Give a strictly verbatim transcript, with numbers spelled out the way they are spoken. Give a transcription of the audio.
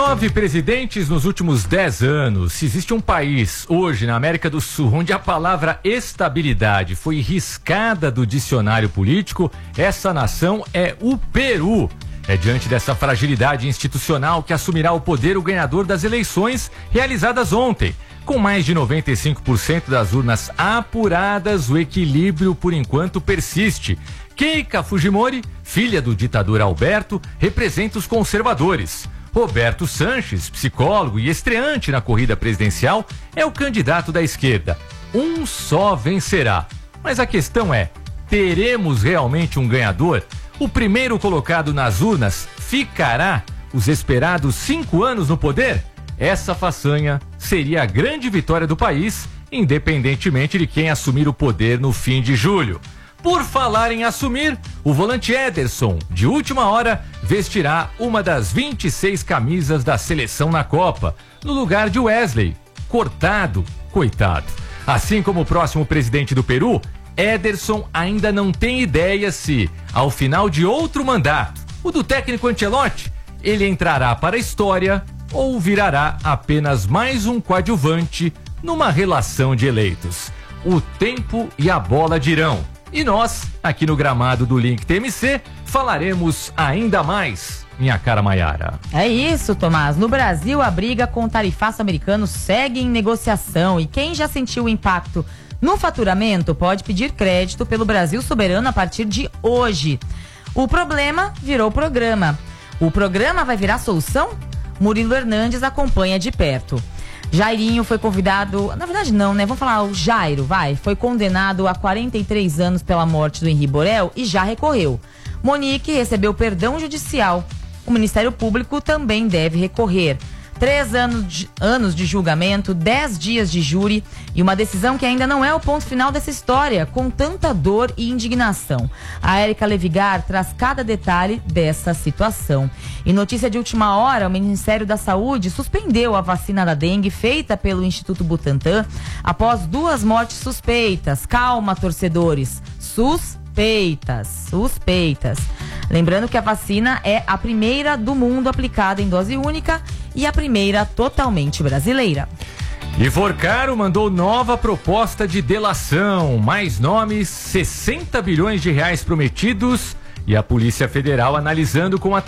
Nove presidentes nos últimos dez anos. Se existe um país hoje na América do Sul onde a palavra estabilidade foi riscada do dicionário político, essa nação é o Peru. É diante dessa fragilidade institucional que assumirá o poder o ganhador das eleições realizadas ontem. Com mais de noventa e cinco por cento das urnas apuradas, o equilíbrio por enquanto persiste. Keiko Fujimori, filha do ditador Alberto, representa os conservadores. Roberto Sanches, psicólogo e estreante na corrida presidencial, é o candidato da esquerda. Um só vencerá. Mas a questão é, teremos realmente um ganhador? O primeiro colocado nas urnas ficará os esperados cinco anos no poder? Essa façanha seria a grande vitória do país, independentemente de quem assumir o poder no fim de julho. Por falar em assumir, o volante Ederson, de última hora, vestirá uma das vinte e seis camisas da seleção na Copa, no lugar de Wesley, cortado, coitado. Assim como o próximo presidente do Peru, Ederson ainda não tem ideia se, ao final de outro mandato, o do técnico Ancelotti, ele entrará para a história ou virará apenas mais um coadjuvante numa relação de eleitos. O tempo e a bola dirão. E nós, aqui no gramado do Link T M C, falaremos ainda mais, minha cara Maiara. É isso, Tomás. No Brasil, a briga com o tarifaço americano segue em negociação e quem já sentiu o impacto no faturamento pode pedir crédito pelo Brasil Soberano a partir de hoje. O problema virou programa. O programa vai virar solução? Murilo Hernandes acompanha de perto. Jairinho foi convidado, na verdade não, né? Vamos falar o Jairo, vai. Foi condenado a quarenta e três anos pela morte do Henri Borel e já recorreu. Monique recebeu perdão judicial. O Ministério Público também deve recorrer. Três anos de, anos de julgamento, dez dias de júri e uma decisão que ainda não é o ponto final dessa história, com tanta dor e indignação. A Érica Levigar traz cada detalhe dessa situação. E notícia de última hora, o Ministério da Saúde suspendeu a vacina da dengue feita pelo Instituto Butantan após duas mortes suspeitas. Calma, torcedores. Suspeitas. Suspeitas. Lembrando que a vacina é a primeira do mundo aplicada em dose única e a primeira totalmente brasileira. E Forcaro mandou nova proposta de delação. Mais nomes, sessenta bilhões de reais prometidos e a Polícia Federal analisando com atenção